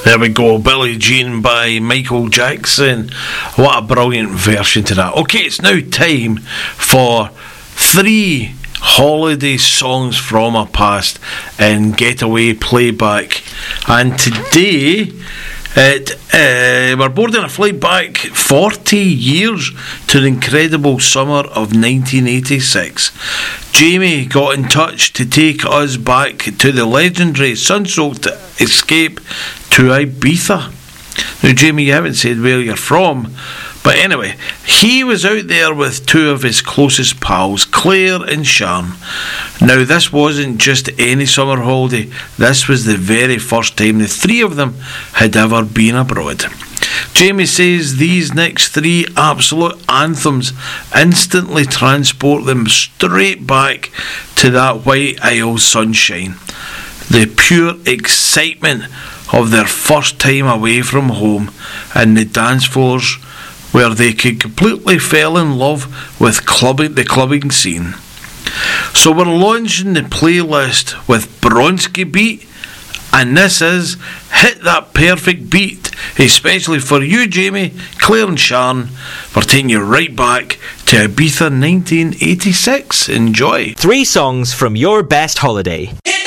There we go, Billie Jean by Michael Jackson. What a brilliant version to that. Okay, it's now time for 3 holiday songs from our past in Getaway Playback. And today, we're boarding a flight back 40 years to the incredible summer of 1986. Jamie got in touch to take us back to the legendary sun-soaked escape to Ibiza. Now, Jamie, you haven't said where you're from, but anyway, he was out there with 2 of his closest pals, Claire and Sharon. Now, this wasn't just any summer holiday, this was the very first time the 3 of them had ever been abroad. Jamie says these next 3 absolute anthems instantly transport them straight back to that White Isle sunshine. The pure excitement of their first time away from home and the dance floors where they could completely fell in love with the clubbing scene. So we're launching the playlist with Bronski Beat, and this is Hit That Perfect Beat, especially for you, Jamie, Claire and Sharon. We're taking you right back to Ibiza 1986. Enjoy. 3 songs from your best holiday.